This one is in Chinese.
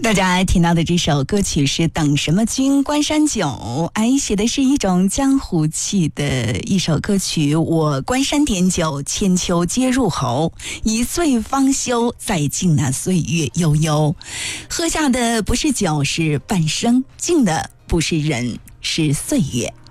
大家听到的这首歌曲是《等什么君关山酒》，写的是一种江湖气的一首歌曲。我关山点酒，千秋皆入喉，一岁方休，再敬那岁月悠悠。喝下的不是酒，是半生；敬的不是人，是岁月。